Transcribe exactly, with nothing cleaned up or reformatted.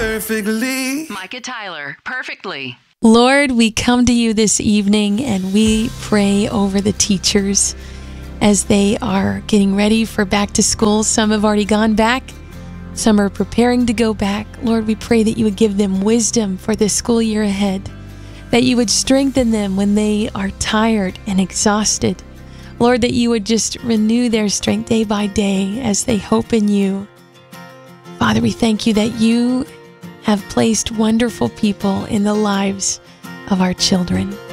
perfectly. Micah Tyler, perfectly. Lord, we come to you this evening and we pray over the teachers as they are getting ready for back to school. Some have already gone back. Some are preparing to go back. Lord, we pray that you would give them wisdom for the school year ahead, that you would strengthen them when they are tired and exhausted. Lord, that you would just renew their strength day by day as they hope in you. Father, we thank you that you have placed wonderful people in the lives of our children.